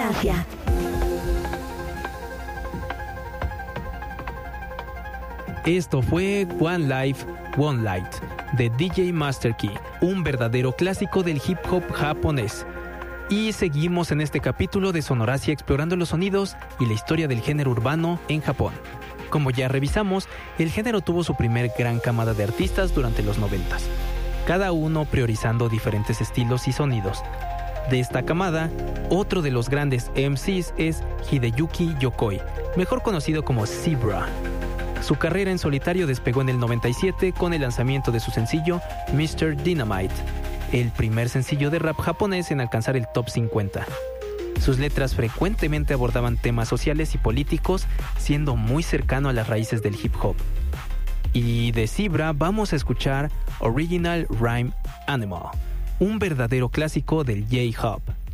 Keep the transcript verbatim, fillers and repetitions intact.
Sonoracia. Esto fue One Life, One Light, de D J Master Key, un verdadero clásico del hip hop japonés. Y seguimos en este capítulo de Sonoracia explorando los sonidos y la historia del género urbano en Japón. Como ya revisamos, el género tuvo su primer gran camada de artistas durante los noventas, cada uno priorizando diferentes estilos y sonidos. De esta camada, otro de los grandes M Cs es Hideyuki Yokoi, mejor conocido como Zebra. Su carrera en solitario despegó en el noventa y siete con el lanzamiento de su sencillo mister Dynamite, el primer sencillo de rap japonés en alcanzar el top cincuenta. Sus letras frecuentemente abordaban temas sociales y políticos, siendo muy cercano a las raíces del hip hop. Y de Zebra vamos a escuchar Original Rhyme Animal, un verdadero clásico del J-Hop.